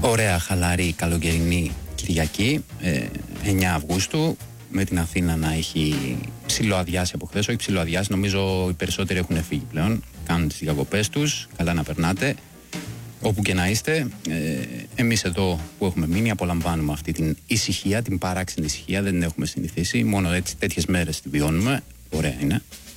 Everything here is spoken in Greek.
Ωραία, χαλαρή, καλοκαιρινή Κυριακή, 9 Αυγούστου, με την Αθήνα να έχει ψιλοαδιάσει από χθες. Όχι ψιλοαδιάσει, νομίζω οι περισσότεροι έχουν φύγει πλέον. Κάνουν τις διακοπές τους, καλά να περνάτε. Όπου και να είστε, εμείς εδώ που έχουμε μείνει απολαμβάνουμε αυτή την ησυχία, την παράξενη ησυχία, δεν την έχουμε συνηθίσει. Μόνο έτσι, τέτοιες μέρες τη βιώνουμε. Ωραία είναι.